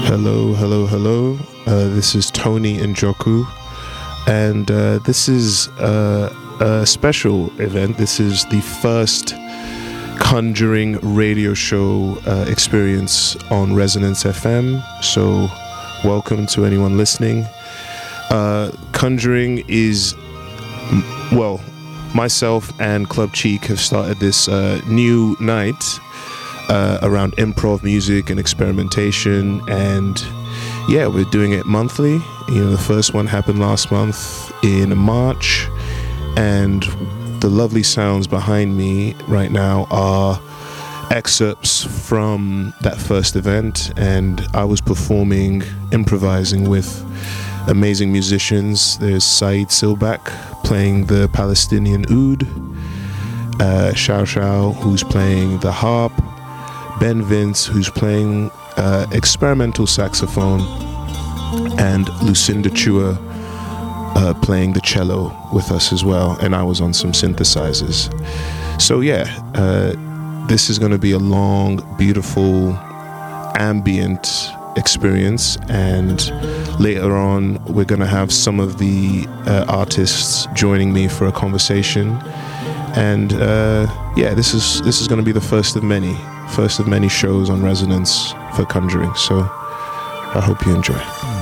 Hello, hello, hello. This is Tony Njoku, and this is a special event. This is the first Conjuring radio show experience on Resonance FM. So, welcome to anyone listening. Conjuring is, well, myself and Club Cheek have started this new night around improv music and experimentation, and yeah, we're doing it monthly. You know, the first one happened last month in March, and the lovely sounds behind me right now are excerpts from that first event, and I was performing, improvising with amazing musicians. There's Saeed Silbak playing the Palestinian oud, Xiao Xiao, who's playing the harp, Ben Vince, who's playing experimental saxophone, and Lucinda Chua playing the cello with us as well, and I was on some synthesizers. So yeah, this is going to be a long, beautiful, ambient experience, and later on we're going to have some of the artists joining me for a conversation, and yeah, this is going to be the first of many shows on Resonance for Conjuring, so I hope you enjoy.